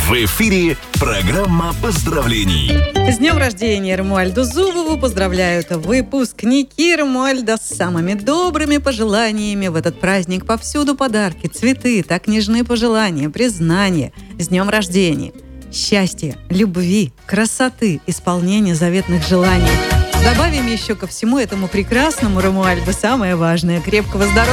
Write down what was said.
В эфире программа поздравлений. С днем рождения Ромуальду Зубову поздравляют выпускники Ромуальда с самыми добрыми пожеланиями. В этот праздник повсюду подарки, цветы, так нежны пожелания, признания. С днем рождения! Счастья, любви, красоты, исполнения заветных желаний. Добавим еще ко всему этому прекрасному Ромуальду самое важное – крепкого здоровья.